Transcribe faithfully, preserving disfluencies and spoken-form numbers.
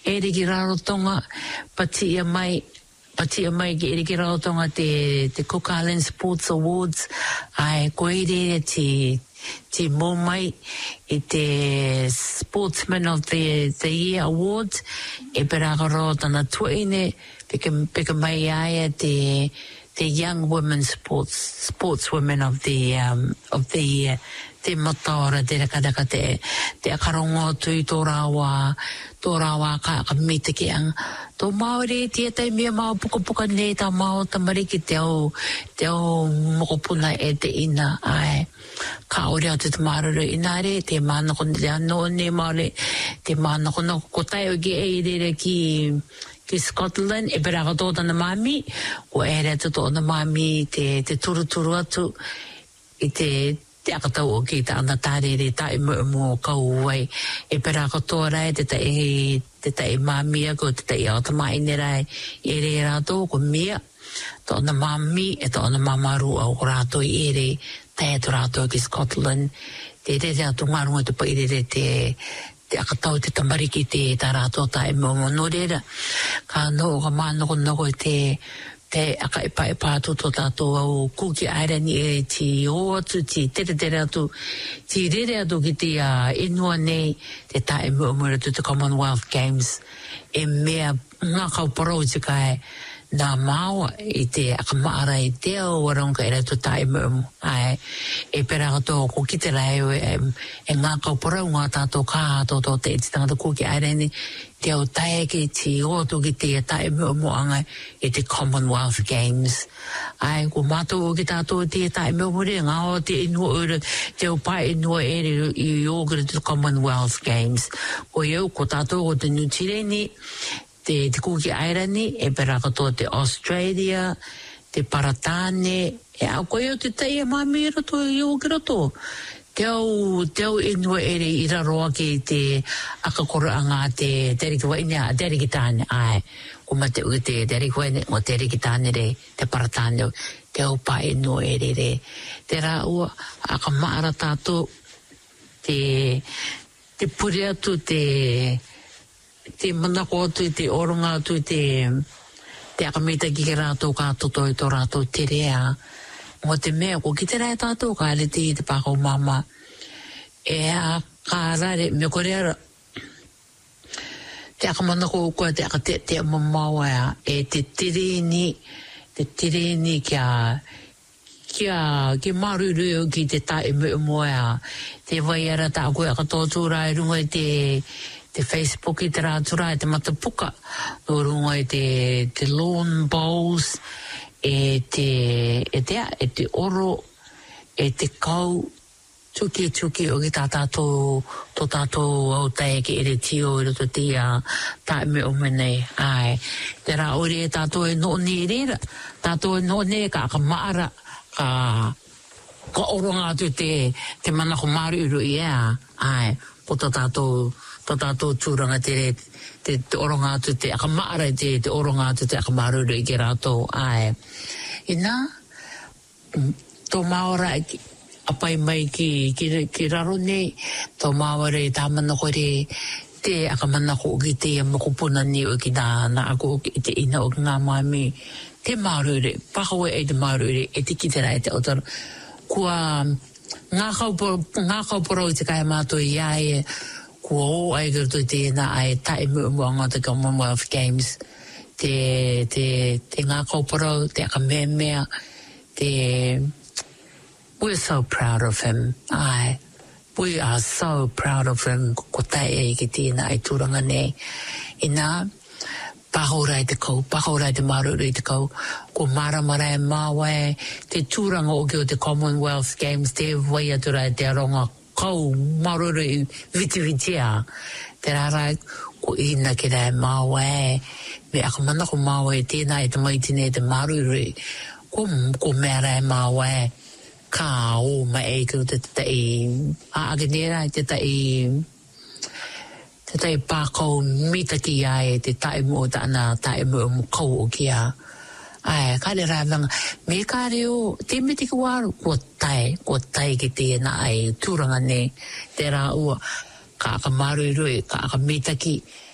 e riki rarotonga, pati ia mai, pati ia mai ki e riki rarotonga te, te Cook Island Sports Awards, ai koere te, te mō mai i te Sportsman of the, the Year Awards, e peraka tana tuine, peka, peka mai aia te, the Young Women Sports, Sports Women of the, um, of the Year, te mataora, te rakadaka te, te akarongo tui tō rāwa, tō rāwa ka ka mita ki ang, tō Māori, te tai mea māo puka puka nei tā māo tamariki te au, te au mokopuna e te ina, ai, ka ore atu te maruru inare, te mānako te anō ne Māori, te mānako no ko tai o ki e rere ki, ki Scotland, e peraka tō tana mami, ko e re atu tō na mami, te, te turu turu atu, i te, te akatau o ki ta ana tārere ta i mua mua kau wai, e peraka tō rai, te ta e, te ta e mamia ko, te ta i au tamai ne rai, e re rātou ko mia, tō na mami, e tō na mamaru au rātou i ere, te e tō rātou ki Scotland, te te te atu ngarunga te pa i re te, te akatau te tamariki te tā rātou ta e mua no rera, ka no ka mānoko noko te, te aka e pae pātu tō tātou au kuki airani e ti o atu, ti tere tere atu, ti rere atu ki te uh, inua nei, te tā e mua mua tu te Commonwealth Games, e mea ngā kau parau te kai, nā māua i te akamaara i te au waronga e ratu tā e mua mua, ai, e pera kato ko ki te reo e, e ngā kau parau ngā tātou kā tō tō te iti tangata kuki airani, te au tae ki ti o tu ki te tae mua mua anga i te Commonwealth Games. Ai, ko mātou o ki tātou te tae mua mua re, ngā o te inua ura, te au pae inua ere i ogara te Commonwealth Games. Ko iau, ko tātou o te Nutireni, te, te kuki airani, e pera katoa te Australia, te Paratane, e au ko iau te tae e mami rato i ogara to. Te au, te au inua ere i raroa ki te akakora anga te teriki wainea, teriki tāne, ai, kuma te ui te teriki wainea, o teriki tāne re, te Paratane, te au pa inua ere re. Te rā ua, aka maara tātou, te, te puri atu, te, te manako atu, te oronga atu, te, te aka mita ki ke rātou kā toto i tō rātou te rea, mo te mea, ko ki te rai tātou, ka ale te i te pākau mama, e a ka rare, me korea, te aka manako kua, te aka te te mamaua, e te tireni, te tireni kia, kia, ki maruru ki te tae mua, te vai ara tā koe aka tōtū rai runga i te, te Facebook i te rātura, i te matapuka, no runga i te, te lawn bowls, e te, e te, e te oro, e te kau, tuki tuki o ki tā tātou, tō tātou au tae ki ere tio i roto tia, tae me o menei, ai. Te rā ori e tātou e no ne rera, tātou e no ne ka ka maara, ka, ka oronga atu te, te manako maru uru ia, ai, po tā tātou, tō tātou tūranga te re, te, te oronga atu te akamaara te, te oronga atu te akamaruru i ke rātou, ai. I nā, tō maora apai mai ki, ki, ki raro nei, tō maora i tā manako re, te akamanako o ki te mokopuna ni o ki nā, nā ako o ki te ina o ki ngā mami, te marure, pakawe e te marure, e te kiterai te otara, kua ngā kauporo i te kai mātou i ae, kua o ai karuto te ina ai tae mua mua ngā te Commonwealth Games, te, te, te ngā kauporo, te aka mea mea, te, we're so proud of him, ai, we are so proud of him, ko tae e ki te ina ai tūranga nei, ina, pahorai te kau, pahorai te maruru i te kau, ko maramara e māwai, te tūranga o ki o te Commonwealth Games, te vai aturai te aronga kau maruru i viti vitia, te rārai, ko ina ki rai māwai, me aka mana ko māwai tēnā e te maitine te maruru, ko, ko mea rai māwai, ka o ma e kuru te te i, a agenera te te i, te tai pākau mita ki ai, te tai mo tāna, tai mo mo kau o ki a. Ai, kāre rāwanga, me kāre o, te me te kuwaru, ko tai, ko tai ki te na ai, tūranga ne, te rā ua, ka aka marurui, ka aka mita ki,